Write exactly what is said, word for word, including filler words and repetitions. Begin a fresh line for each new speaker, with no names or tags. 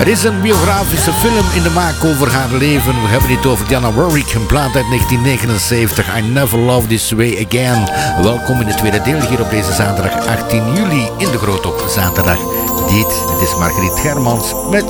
Er is een biografische film in de maak over haar leven. We hebben het over Dionne Warwick, een plaat uit negentien negenenzeventig. I Never Loved This Way Again. Welkom in het tweede deel hier op deze zaterdag achttien juli in de Groot op Zaterdag. Dit, het is Margriet Germans met